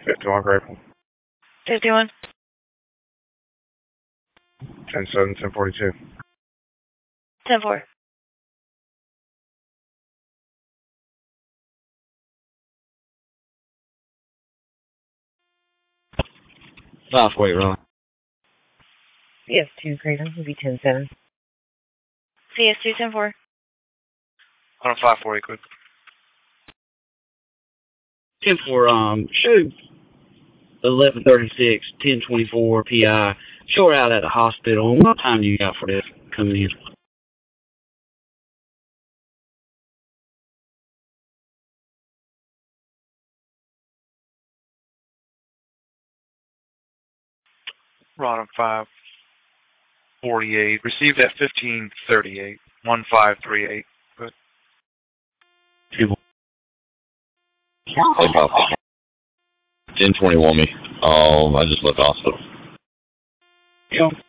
51 grateful. 51. 10-7, 10-42. 10-4. Wait, really? CS2 Craven would be 10-7. CS2 10-4. On a 5-4 quick. 10-4, show 11:36, 10:24 PI. Show her out at the hospital. What time do you got for this coming in? Rod 548. Received at 1538. 1538. Good. Hey, Pop. 1021 me. I just left the hospital. Yeah.